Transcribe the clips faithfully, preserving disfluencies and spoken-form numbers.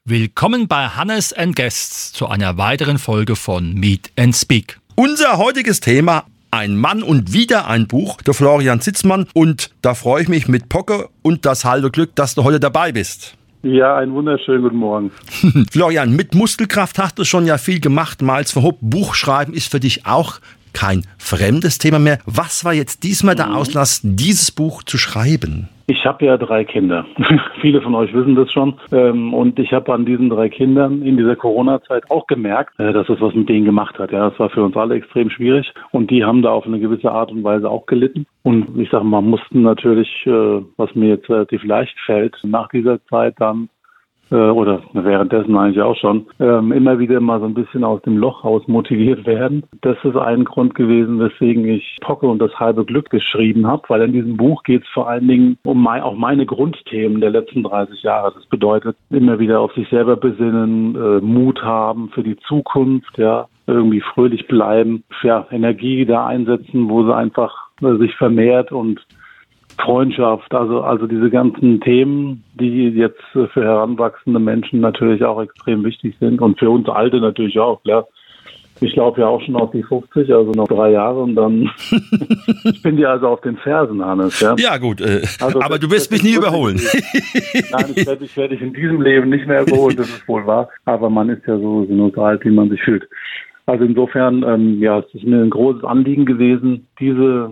Willkommen bei Hannes and Guests zu einer weiteren Folge von Meet and Speak. Unser heutiges Thema: Ein Mann und wieder ein Buch, der Florian Zitzmann. Und da freue ich mich mit Pocke und das halbe Glück, dass du heute dabei bist. Ja, einen wunderschönen guten Morgen. Florian, mit Muskelkraft hast du schon ja viel gemacht, mal als verhobt. Buchschreiben ist für dich auch kein fremdes Thema mehr. Was war jetzt diesmal der Auslöser, dieses Buch zu schreiben? Ich habe ja drei Kinder. Viele von euch wissen das schon. Und ich habe an diesen drei Kindern in dieser Corona-Zeit auch gemerkt, dass es was mit denen gemacht hat. Ja, das war für uns alle extrem schwierig. Und die haben da auf eine gewisse Art und Weise auch gelitten. Und ich sage mal, mussten natürlich, was mir jetzt relativ leicht fällt, nach dieser Zeit dann, oder währenddessen eigentlich auch schon, ähm, immer wieder mal so ein bisschen aus dem Loch raus motiviert werden. Das ist ein Grund gewesen, weswegen ich Pocke und das halbe Glück geschrieben habe, weil in diesem Buch geht es vor allen Dingen um mein, auch meine Grundthemen der letzten dreißig Jahre. Das bedeutet, immer wieder auf sich selber besinnen, äh, Mut haben für die Zukunft, ja, irgendwie fröhlich bleiben, ja, Energie da einsetzen, wo sie einfach äh, sich vermehrt, und Freundschaft, also also diese ganzen Themen, die jetzt für heranwachsende Menschen natürlich auch extrem wichtig sind und für uns Alte natürlich auch, klar. Ich laufe ja auch schon auf die fünfzig, also noch drei Jahre und dann ich bin dir also auf den Fersen, Hannes. Ja, ja gut, äh, also aber das, du wirst mich nie überholen. Nein, ich werde ich werde dich in diesem Leben nicht mehr überholen, das ist wohl wahr, aber man ist ja so, nur so alt, wie man sich fühlt. Also insofern, ähm, ja, es ist mir ein großes Anliegen gewesen, diese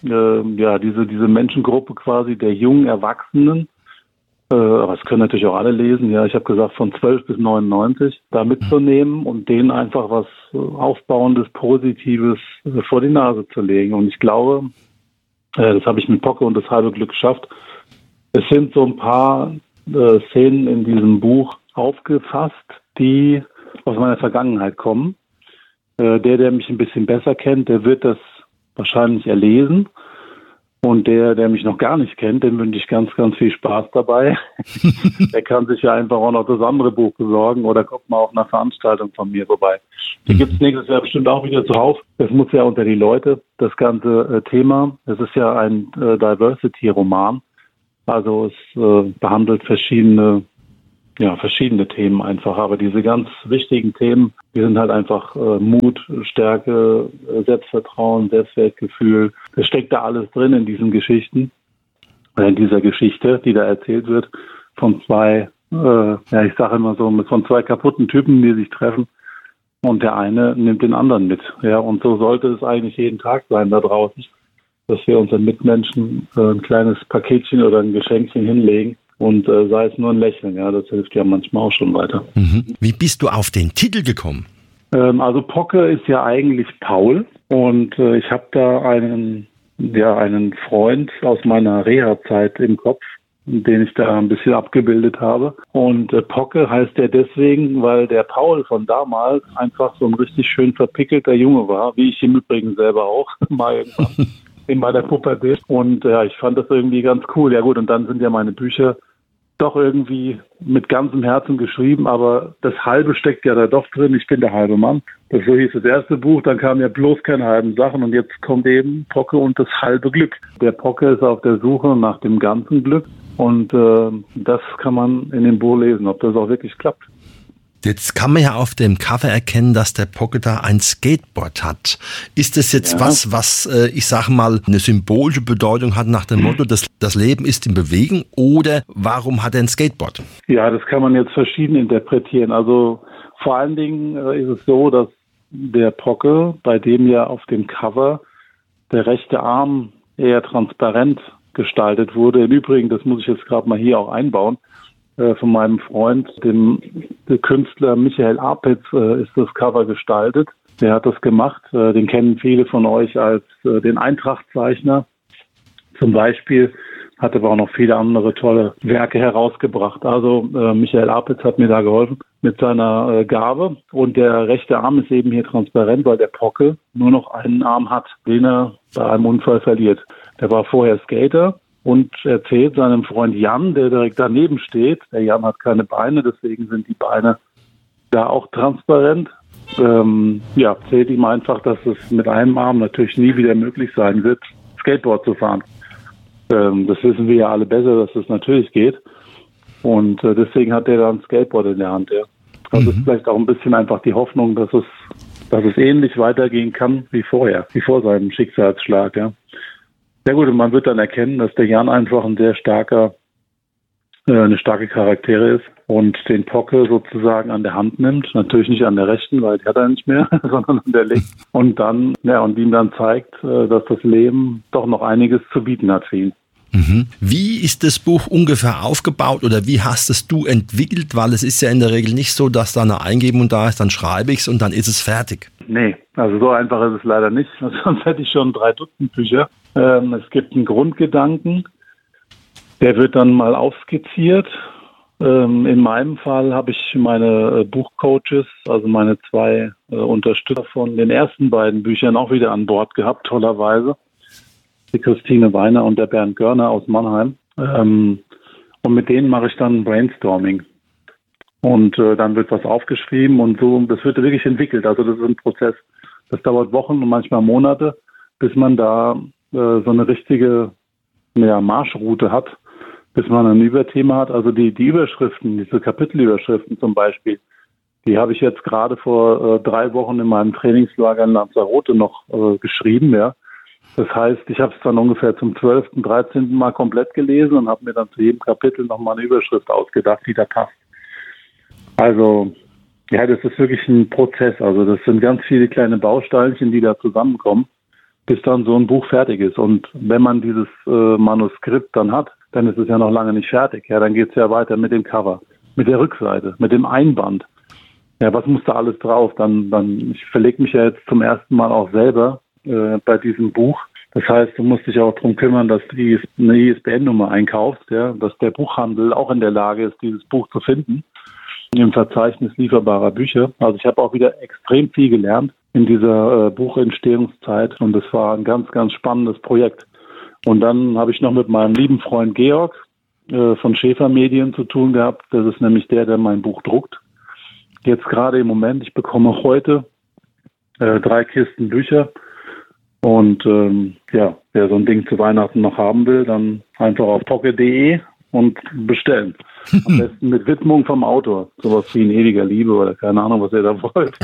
ja, diese diese Menschengruppe quasi der jungen Erwachsenen, äh, aber es können natürlich auch alle lesen, ja, ich habe gesagt von zwölf bis neunundneunzig, da mitzunehmen und denen einfach was Aufbauendes, Positives äh, vor die Nase zu legen. Und ich glaube, äh, das habe ich mit Pocke und das halbe Glück geschafft. Es sind so ein paar äh, Szenen in diesem Buch aufgefasst, die aus meiner Vergangenheit kommen. Äh, der, der mich ein bisschen besser kennt, der wird das wahrscheinlich erlesen. Und der, der mich noch gar nicht kennt, dem wünsche ich ganz, ganz viel Spaß dabei. Der kann sich ja einfach auch noch das andere Buch besorgen oder kommt mal auf einer Veranstaltung von mir vorbei. Die gibt es nächstes Jahr bestimmt auch wieder zuhauf. Das muss ja unter die Leute, das ganze äh, Thema. Es ist ja ein äh, Diversity-Roman. Also es äh, behandelt verschiedene Ja, verschiedene Themen einfach, aber diese ganz wichtigen Themen, die sind halt einfach äh, Mut, Stärke, äh, Selbstvertrauen, Selbstwertgefühl. Das steckt da alles drin in diesen Geschichten, äh, in dieser Geschichte, die da erzählt wird, von zwei, äh, ja, ich sage immer so, von zwei kaputten Typen, die sich treffen, und der eine nimmt den anderen mit. Ja, und so sollte es eigentlich jeden Tag sein da draußen, dass wir unseren Mitmenschen äh, ein kleines Paketchen oder ein Geschenkchen hinlegen. Und äh, sei es nur ein Lächeln, ja, das hilft ja manchmal auch schon weiter. Mhm. Wie bist du auf den Titel gekommen? Ähm, also Pocke ist ja eigentlich Paul, und äh, ich habe da einen, ja, einen Freund aus meiner Reha-Zeit im Kopf, den ich da ein bisschen abgebildet habe. Und äh, Pocke heißt er deswegen, weil der Paul von damals einfach so ein richtig schön verpickelter Junge war, wie ich im Übrigen selber auch mal irgendwann. In meiner Pubertät. Und ja, ich fand das irgendwie ganz cool. Ja gut, und dann sind ja meine Bücher doch irgendwie mit ganzem Herzen geschrieben, aber das Halbe steckt ja da doch drin. Ich bin der halbe Mann. Das so hieß das erste Buch, dann kamen ja bloß keine halben Sachen, und jetzt kommt eben Pocke und das halbe Glück. Der Pocke ist auf der Suche nach dem ganzen Glück, und äh, das kann man in dem Buch lesen, ob das auch wirklich klappt. Jetzt kann man ja auf dem Cover erkennen, dass der Pocke da ein Skateboard hat. Ist das jetzt ja was, was, äh, ich sage mal, eine symbolische Bedeutung hat nach dem Motto, das, das Leben ist in Bewegung, oder warum hat er ein Skateboard? Ja, das kann man jetzt verschieden interpretieren. Also vor allen Dingen äh, ist es so, dass der Pocke, bei dem ja auf dem Cover der rechte Arm eher transparent gestaltet wurde. Im Übrigen, das muss ich jetzt gerade mal hier auch einbauen, von meinem Freund, dem, dem Künstler Michael Apitz, äh, ist das Cover gestaltet. Der hat das gemacht. Äh, den kennen viele von euch als äh, den Eintracht-Zeichner. Zum Beispiel hat aber auch noch viele andere tolle Werke herausgebracht. Also äh, Michael Apitz hat mir da geholfen mit seiner äh, Gabe. Und der rechte Arm ist eben hier transparent, weil der Pocke nur noch einen Arm hat, den er bei einem Unfall verliert. Der war vorher Skater und erzählt seinem Freund Jan, der direkt daneben steht. Der Jan hat keine Beine, deswegen sind die Beine da auch transparent. Ähm, ja, erzählt ihm einfach, dass es mit einem Arm natürlich nie wieder möglich sein wird, Skateboard zu fahren. Ähm, das wissen wir ja alle besser, dass es natürlich geht. Und äh, deswegen hat er dann Skateboard in der Hand, ja. Also mhm. ist vielleicht auch ein bisschen einfach die Hoffnung, dass es, dass es ähnlich weitergehen kann wie vorher, wie vor seinem Schicksalsschlag, ja. Ja gut, und man wird dann erkennen, dass der Jan einfach ein sehr starker, äh, eine starke Charaktere ist und den Pocke sozusagen an der Hand nimmt, natürlich nicht an der rechten, weil die hat er nicht mehr, sondern an der linken. Und dann, ja, und ihm dann zeigt, äh, dass das Leben doch noch einiges zu bieten hat für ihn. Mhm. Wie ist das Buch ungefähr aufgebaut oder wie hast es du entwickelt? Weil es ist ja in der Regel nicht so, dass da eine Eingebung da ist, dann schreibe ich es und dann ist es fertig. Nee, also so einfach ist es leider nicht. Sonst hätte ich schon drei Dutzend Bücher. Ähm, es gibt einen Grundgedanken, der wird dann mal aufskizziert. Ähm, in meinem Fall habe ich meine äh, Buchcoaches, also meine zwei äh, Unterstützer von den ersten beiden Büchern auch wieder an Bord gehabt, tollerweise. Die Christine Weiner und der Bernd Görner aus Mannheim. Ähm, und mit denen mache ich dann Brainstorming. Und äh, dann wird was aufgeschrieben und so. Und das wird wirklich entwickelt. Also das ist ein Prozess. Das dauert Wochen und manchmal Monate, bis man da äh, so eine richtige ja, Marschroute hat, bis man ein Überthema hat. Also die, die Überschriften, diese Kapitelüberschriften zum Beispiel, die habe ich jetzt gerade vor äh, drei Wochen in meinem Trainingslager in Lanzarote noch äh, geschrieben, ja. Das heißt, ich habe es dann ungefähr zum zwölften, dreizehnten Mal komplett gelesen und habe mir dann zu jedem Kapitel nochmal eine Überschrift ausgedacht, die da passt. Also, ja, das ist wirklich ein Prozess. Also das sind ganz viele kleine Bausteinchen, die da zusammenkommen, bis dann so ein Buch fertig ist. Und wenn man dieses äh, Manuskript dann hat, dann ist es ja noch lange nicht fertig. Ja, dann geht es ja weiter mit dem Cover, mit der Rückseite, mit dem Einband. Ja, was muss da alles drauf? Dann, dann, ich verlege mich ja jetzt zum ersten Mal auch selber bei diesem Buch. Das heißt, du musst dich auch darum kümmern, dass du eine I S B N-Nummer einkaufst, ja, dass der Buchhandel auch in der Lage ist, dieses Buch zu finden im Verzeichnis lieferbarer Bücher. Also ich habe auch wieder extrem viel gelernt in dieser äh, Buchentstehungszeit und das war ein ganz, ganz spannendes Projekt. Und dann habe ich noch mit meinem lieben Freund Georg äh, von Schäfer Medien zu tun gehabt. Das ist nämlich der, der mein Buch druckt. Jetzt gerade im Moment, ich bekomme heute äh, drei Kisten Bücher. Und ähm, ja, wer so ein Ding zu Weihnachten noch haben will, dann einfach auf pocke punkt de und bestellen. Am besten mit Widmung vom Autor. Sowas wie in ewiger Liebe oder keine Ahnung, was ihr da wollt.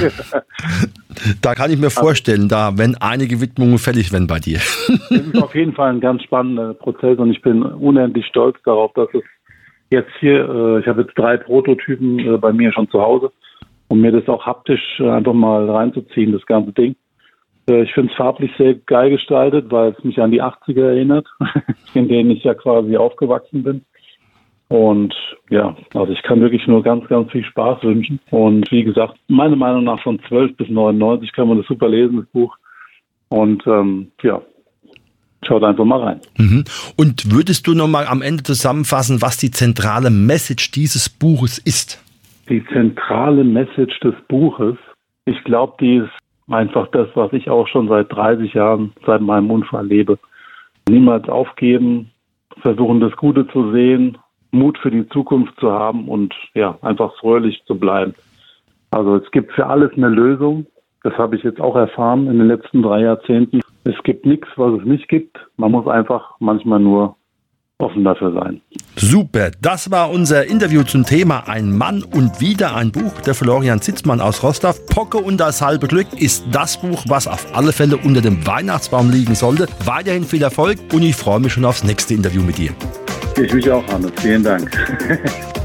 Da kann ich mir vorstellen, da wenn einige Widmungen fällig werden bei dir. Das ist auf jeden Fall ein ganz spannender Prozess und ich bin unendlich stolz darauf, dass es jetzt hier, äh, ich habe jetzt drei Prototypen äh, bei mir schon zu Hause, um mir das auch haptisch äh, einfach mal reinzuziehen, das ganze Ding. Ich finde es farblich sehr geil gestaltet, weil es mich an die achtziger erinnert, in denen ich ja quasi aufgewachsen bin. Und ja, also ich kann wirklich nur ganz, ganz viel Spaß wünschen. Und wie gesagt, meiner Meinung nach von zwölf bis neunundneunzig kann man das super lesen, das Buch. Und ähm, ja, schaut einfach mal rein. Mhm. Und würdest du nochmal am Ende zusammenfassen, was die zentrale Message dieses Buches ist? Die zentrale Message des Buches, ich glaube, die ist einfach das, was ich auch schon seit dreißig Jahren, seit meinem Unfall lebe. Niemals aufgeben, versuchen das Gute zu sehen, Mut für die Zukunft zu haben und ja, einfach fröhlich zu bleiben. Also es gibt für alles eine Lösung. Das habe ich jetzt auch erfahren in den letzten drei Jahrzehnten. Es gibt nichts, was es nicht gibt. Man muss einfach manchmal nur offen dafür sein. Super, das war unser Interview zum Thema Ein Mann und wieder ein Buch. Der Florian Zitzmann aus Rostorf. Pocke und das halbe Glück ist das Buch, was auf alle Fälle unter dem Weihnachtsbaum liegen sollte. Weiterhin viel Erfolg und ich freue mich schon aufs nächste Interview mit dir. Ich mich auch, Hannes. Vielen Dank.